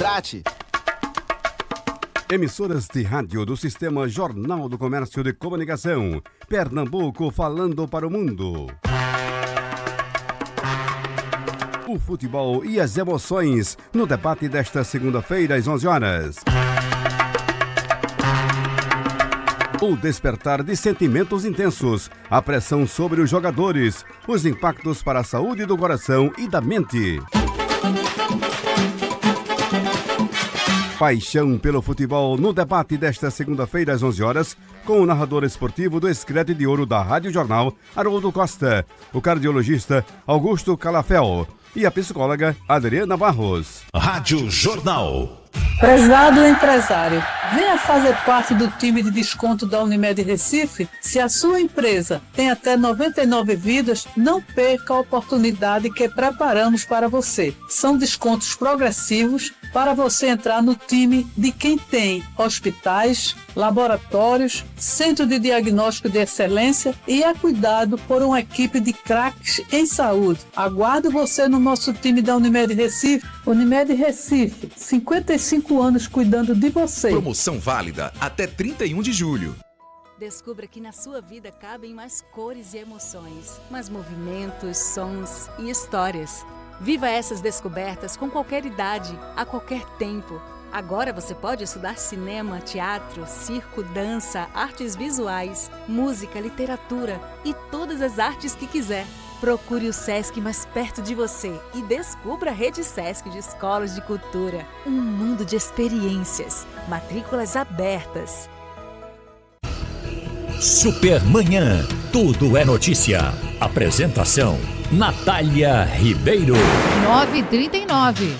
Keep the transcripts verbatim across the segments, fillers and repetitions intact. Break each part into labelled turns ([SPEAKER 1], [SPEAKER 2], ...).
[SPEAKER 1] Hidrate.
[SPEAKER 2] Emissoras de rádio do Sistema Jornal do Comércio de Comunicação. Pernambuco falando para o mundo. O futebol e as emoções no debate desta segunda-feira às onze horas. O despertar de sentimentos intensos, a pressão sobre os jogadores, os impactos para a saúde do coração e da mente. Paixão pelo futebol no debate desta segunda-feira às onze horas, com o narrador esportivo do Escrete de Ouro da Rádio Jornal, Haroldo Costa, o cardiologista Augusto Calafel e a psicóloga Adriana Barros.
[SPEAKER 3] Rádio Jornal.
[SPEAKER 4] Prezado empresário, venha fazer parte do time de desconto da Unimed Recife. Se a sua empresa tem até noventa e nove vidas, não perca a oportunidade que preparamos para você. São descontos progressivos para você entrar no time de quem tem hospitais, laboratórios, centro de diagnóstico de excelência e é cuidado por uma equipe de craques em saúde. Aguardo você no nosso time da Unimed Recife. Unimed Recife, cinquenta e cinco anos cuidando de você.
[SPEAKER 3] Promoção válida até trinta e um de julho.
[SPEAKER 5] Descubra que na sua vida cabem mais cores e emoções, mais movimentos, sons e histórias. Viva essas descobertas com qualquer idade, a qualquer tempo. Agora você pode estudar cinema, teatro, circo, dança, artes visuais, música, literatura e todas as artes que quiser. Procure o SESC mais perto de você e descubra a rede SESC de Escolas de Cultura. Um mundo de experiências. Matrículas abertas.
[SPEAKER 6] Supermanhã. Tudo é notícia. Apresentação: Natália Ribeiro.
[SPEAKER 7] nove e trinta e nove.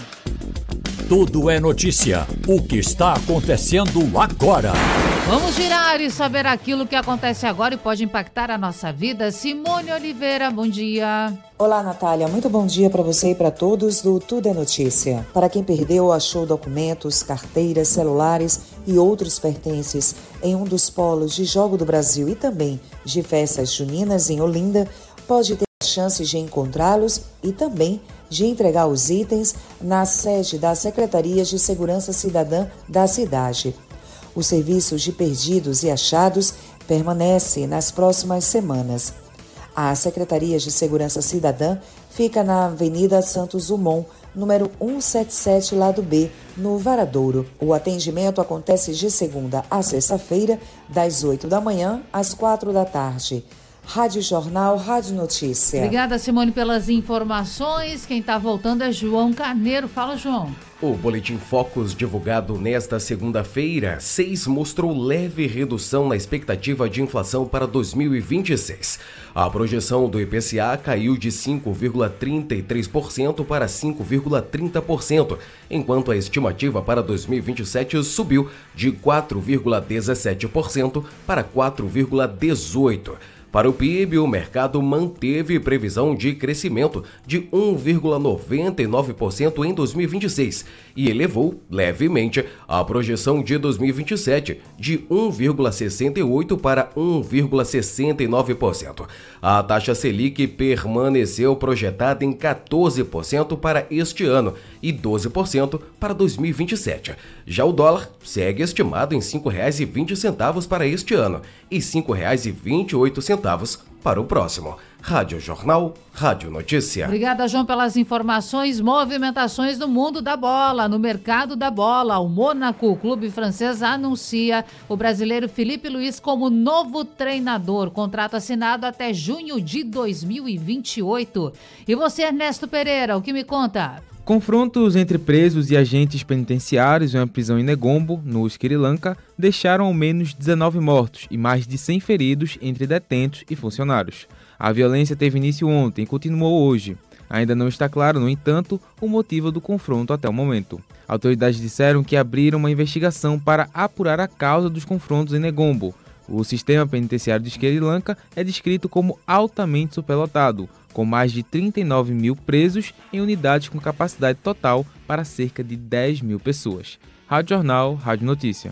[SPEAKER 6] Tudo é notícia. O que está acontecendo agora?
[SPEAKER 7] Vamos girar e saber aquilo que acontece agora e pode impactar a nossa vida. Simone Oliveira, bom dia.
[SPEAKER 8] Olá, Natália. Muito bom dia para você e para todos do Tudo é Notícia. Para quem perdeu ou achou documentos, carteiras, celulares e outros pertences em um dos polos de jogo do Brasil e também de festas juninas em Olinda, pode ter a chance de encontrá-los e também de entregar os itens na sede da Secretaria de Segurança Cidadã da cidade. O serviço de perdidos e achados permanece nas próximas semanas. A Secretaria de Segurança Cidadã fica na Avenida Santos Dumont, número cento e setenta e sete, lado B, no Varadouro. O atendimento acontece de segunda a sexta-feira, das oito da manhã às quatro da tarde. Rádio Jornal, Rádio Notícia.
[SPEAKER 7] Obrigada, Simone, pelas informações. Quem está voltando é João Carneiro. Fala, João.
[SPEAKER 9] O Boletim Focus, divulgado nesta segunda-feira, seis, mostrou leve redução na expectativa de inflação para dois mil e vinte e seis. A projeção do I P C A caiu de cinco vírgula trinta e três por cento para cinco vírgula trinta por cento, enquanto a estimativa para dois mil e vinte e sete subiu de quatro vírgula dezessete por cento para quatro vírgula dezoito por cento. Para o P I B, o mercado manteve previsão de crescimento de um vírgula noventa e nove por cento em dois mil e vinte e seis e elevou levemente a projeção de dois mil e vinte e sete de um vírgula sessenta e oito por cento para um vírgula sessenta e nove por cento. A taxa Selic permaneceu projetada em quatorze por cento para este ano e doze por cento para dois mil e vinte e sete. Já o dólar segue estimado em cinco reais e vinte centavos para este ano e cinco reais e vinte e oito centavos para o próximo. Rádio Jornal, Rádio Notícia.
[SPEAKER 7] Obrigada, João, pelas informações. Movimentações no mundo da bola, no mercado da bola. O Mônaco, o clube francês, anuncia o brasileiro Felipe Luiz como novo treinador. Contrato assinado até junho de dois mil e vinte e oito. E você, Ernesto Pereira, o que me conta?
[SPEAKER 10] Confrontos entre presos e agentes penitenciários em uma prisão em Negombo, no Sri Lanka, deixaram ao menos dezenove mortos e mais de cem feridos entre detentos e funcionários. A violência teve início ontem e continuou hoje. Ainda não está claro, no entanto, o motivo do confronto até o momento. Autoridades disseram que abriram uma investigação para apurar a causa dos confrontos em Negombo. O sistema penitenciário de Sri Lanka é descrito como altamente superlotado, com mais de trinta e nove mil presos em unidades com capacidade total para cerca de dez mil pessoas. Rádio Jornal, Rádio Notícia.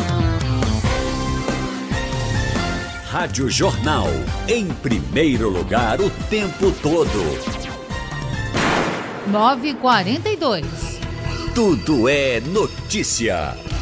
[SPEAKER 6] Rádio Jornal, em primeiro lugar o tempo todo.
[SPEAKER 7] nove e quarenta e dois.
[SPEAKER 6] Tudo é notícia.